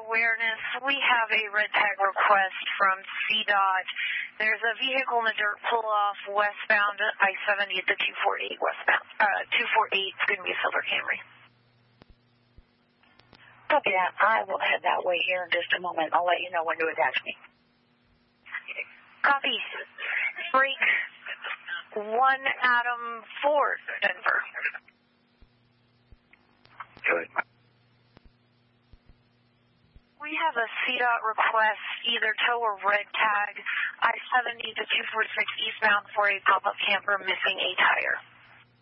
awareness, we have a red tag request from CDOT. There's a vehicle in the dirt pull-off westbound I-70 at the 248 westbound. 248 is going to be a silver Camry. Copy that. I will head that way here in just a moment. I'll let you know when to attach me. Copy. Break 1 Adam Ford, Denver. Good. We have a CDOT request, either tow or red tag, I-70 to 246 eastbound for a pop-up camper missing a tire.